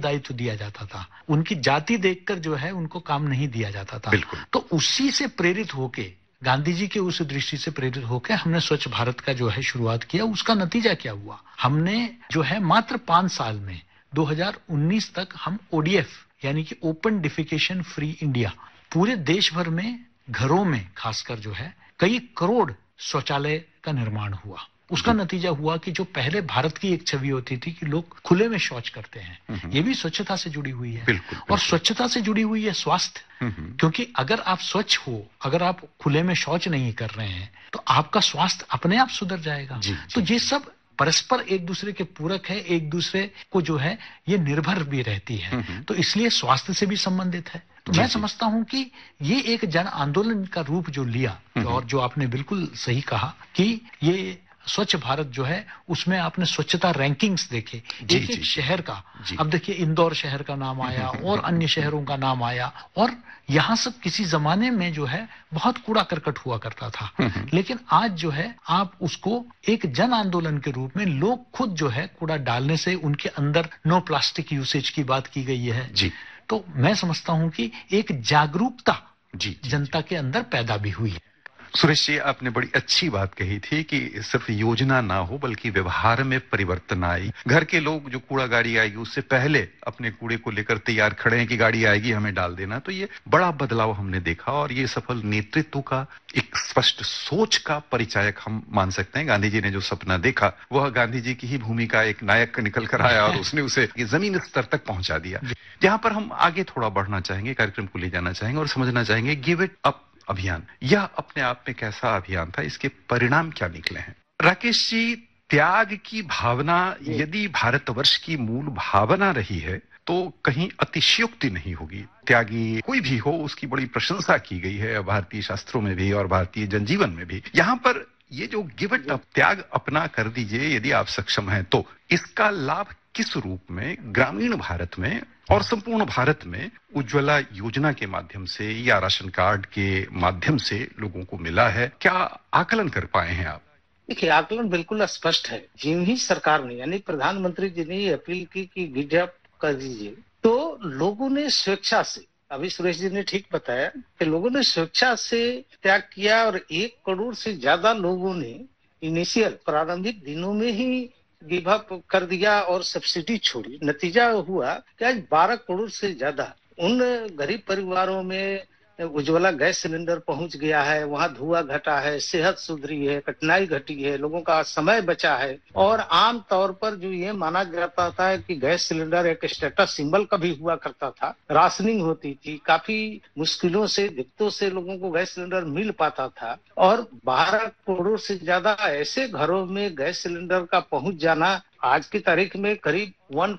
दायित्व दिया जाता था। उनकी जाति देखकर जो है उनको काम नहीं दिया जाता था। तो उसी से प्रेरित होके, गांधी जी के उस दृष्टि से प्रेरित होकर हमने स्वच्छ भारत का जो है शुरुआत किया। उसका नतीजा क्या हुआ? हमने जो है मात्र 5 साल में 2019 तक हम ओडीएफ यानी कि ओपन डिफिकेशन फ्री इंडिया, पूरे देश भर में घरों में खासकर जो है कई करोड़ शौचालय का निर्माण हुआ। उसका नतीजा हुआ कि जो पहले भारत की एक छवि होती थी कि लोग खुले में शौच करते हैं, ये भी स्वच्छता से जुड़ी हुई है। और स्वच्छता से जुड़ी हुई है स्वास्थ्य, क्योंकि अगर आप स्वच्छ हो, अगर आप खुले में शौच नहीं कर रहे हैं तो आपका स्वास्थ्य अपने आप सुधर जाएगा। तो ये सब परस्पर एक दूसरे के पूरक है, एक दूसरे को जो है ये निर्भर भी रहती है। तो इसलिए स्वास्थ्य से भी संबंधित है। तो मैं समझता हूं कि ये एक जन आंदोलन का रूप जो लिया, और जो आपने बिल्कुल सही कहा कि ये स्वच्छ भारत जो है उसमें आपने स्वच्छता रैंकिंग्स देखे एक एक शहर का। अब देखिए इंदौर शहर का नाम आया और अन्य शहरों का नाम आया, और यहाँ सब किसी जमाने में जो है बहुत कूड़ा करकट हुआ करता था, लेकिन आज जो है आप उसको एक जन आंदोलन के रूप में लोग खुद जो है कूड़ा डालने से उनके अंदर नो प्लास्टिक यूसेज की बात की गई है। तो मैं समझता हूं कि एक जागरूकता जनता के अंदर पैदा भी हुई है। सुरेश जी, आपने बड़ी अच्छी बात कही थी कि सिर्फ योजना ना हो बल्कि व्यवहार में परिवर्तन आए। घर के लोग जो कूड़ा गाड़ी आएगी उससे पहले अपने कूड़े को लेकर तैयार खड़े हैं कि गाड़ी आएगी हमें डाल देना। तो ये बड़ा बदलाव हमने देखा, और ये सफल नेतृत्व का एक स्पष्ट सोच का परिचायक हम मान सकते हैं। गांधी जी ने जो सपना देखा वह गांधी जी की ही भूमिका एक नायक निकल कर आया और उसने उसे जमीन स्तर तक पहुंचा दिया। जहां पर हम आगे थोड़ा बढ़ना चाहेंगे, कार्यक्रम को ले जाना चाहेंगे और समझना चाहेंगे गिव इट अप अभियान, यह अपने आप में कैसा अभियान था, इसके परिणाम क्या निकले हैं? राकेश जी, त्याग की भावना यदि भारतवर्ष की मूल भावना रही है तो कहीं अतिशयोक्ति नहीं होगी। त्यागी कोई भी हो उसकी बड़ी प्रशंसा की गई है भारतीय शास्त्रों में भी और भारतीय जनजीवन में भी। यहाँ पर ये जो गिव इट अप, त्याग अपना कर दीजिए यदि आप सक्षम हैं, तो इसका लाभ किस रूप में ग्रामीण भारत में और संपूर्ण भारत में उज्ज्वला योजना के माध्यम से या राशन कार्ड के माध्यम से लोगों को मिला है? क्या आकलन कर पाए हैं आप? देखिए, आकलन बिल्कुल स्पष्ट है। जिन ही सरकार ने यानी प्रधानमंत्री जी ने अपील की कि गिव अप कर दीजिए, तो लोगों ने स्वेच्छा से, अभी सुरेश जी ने ठीक बताया कि लोगों ने स्वेच्छा से त्याग किया, और 1 करोड़ से ज्यादा लोगों ने इनिशियल प्रारंभिक दिनों में ही गिव अप कर दिया और सब्सिडी छोड़ी। नतीजा हुआ कि आज 12 करोड़ से ज्यादा उन गरीब परिवारों में उज्ज्वला गैस सिलेंडर पहुंच गया है, वहां धुआं घटा है, सेहत सुधरी है, कठिनाई घटी है, लोगों का समय बचा है। और आम तौर पर जो ये माना जाता था कि गैस सिलेंडर एक स्टेटस सिंबल का भी हुआ करता था, राशनिंग होती थी, काफी मुश्किलों से दिक्कतों से लोगों को गैस सिलेंडर मिल पाता था, और 12 करोड़ से ज्यादा ऐसे घरों में गैस सिलेंडर का पहुंच जाना, आज की तारीख में करीब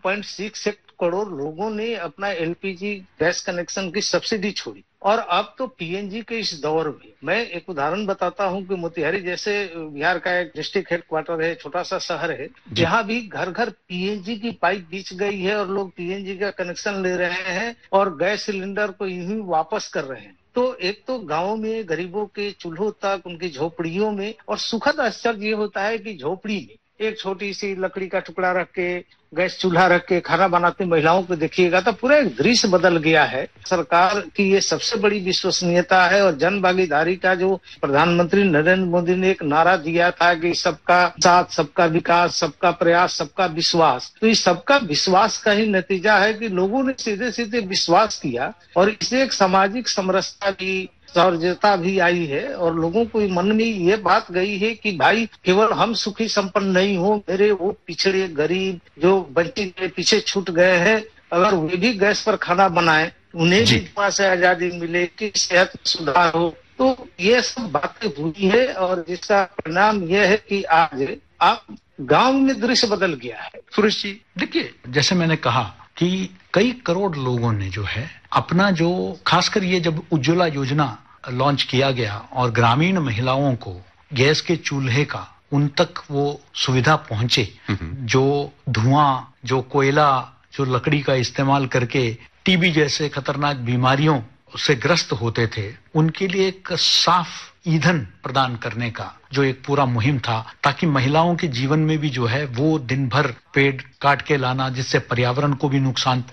1.68 करोड़ लोगों ने अपना एलपीजी गैस कनेक्शन की सब्सिडी छोड़ी। और अब तो पीएनजी के इस दौर में, मैं एक उदाहरण बताता हूं कि मोतिहारी जैसे बिहार का एक डिस्ट्रिक्ट हेडक्वार्टर है, छोटा सा शहर है, जहां भी घर घर पीएनजी की पाइप बिछ गई है और लोग पीएनजी का कनेक्शन ले रहे हैं और गैस सिलेंडर को यूं ही वापस कर रहे हैं। तो एक तो गांव में गरीबों के चूल्हों तक, उनकी झोपड़ियों में, और सुखद आश्चर्य ये होता है कि झोपड़ी में एक छोटी सी लकड़ी का टुकड़ा रख के, गैस चूल्हा रख के खाना बनाती महिलाओं को देखिएगा तो पूरा एक दृश्य बदल गया है। सरकार की ये सबसे बड़ी विश्वसनीयता है, और जन भागीदारी का जो प्रधानमंत्री नरेंद्र मोदी ने एक नारा दिया था कि सबका साथ, सबका विकास, सबका प्रयास, सबका विश्वास, तो इस सबका विश्वास का ही नतीजा है कि लोगों ने सीधे सीधे विश्वास किया, और इससे एक सामाजिक समरसता की सौहार्दता भी आई है, और लोगों को मन में ये बात गई है कि भाई केवल हम सुखी संपन्न नहीं हो, मेरे वो पिछड़े गरीब जो वंचित पीछे छूट गए हैं, अगर वे भी गैस पर खाना बनाए, उन्हें भी धुआं से आजादी मिले, कि सेहत में सुधार हो। तो ये सब बातें हुई है, और जिसका परिणाम यह है कि आज आप गांव में दृश्य बदल गया है। सुरेश जी, देखिए, जैसे मैंने कहा कि कई करोड़ लोगों ने जो है अपना जो, खासकर ये जब उज्ज्वला योजना लॉन्च किया गया और ग्रामीण महिलाओं को गैस के चूल्हे का उन तक वो सुविधा पहुंचे, जो धुआं, जो कोयला, जो लकड़ी का इस्तेमाल करके टीबी जैसे खतरनाक बीमारियों से ग्रस्त होते थे, उनके लिए एक साफ ईंधन प्रदान करने का जो एक पूरा मुहिम था, ताकि महिलाओं के जीवन में भी जो है वो दिन भर पेड़ काट के लाना जिससे पर्यावरण को भी नुकसान